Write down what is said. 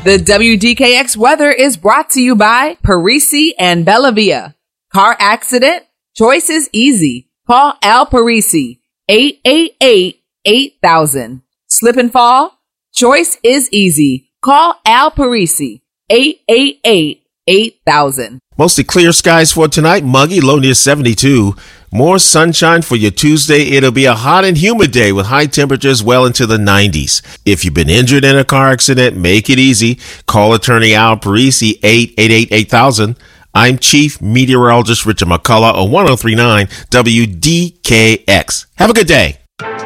The WDKX weather is brought to you by Parisi and Bellavia. Car accident? Choice is easy. Call Al Parisi, 888-8000. Slip and fall? Choice is easy. Call Al Parisi, 888-8000. Mostly clear skies for tonight. Muggy, low near 72. More sunshine for your Tuesday. It'll be a hot and humid day with high temperatures well into the 90s. If you've been injured in a car accident, make it easy. Call attorney Al Parisi, 888-8000. I'm Chief Meteorologist Richard McCullough on 1039 WDKX. Have a good day.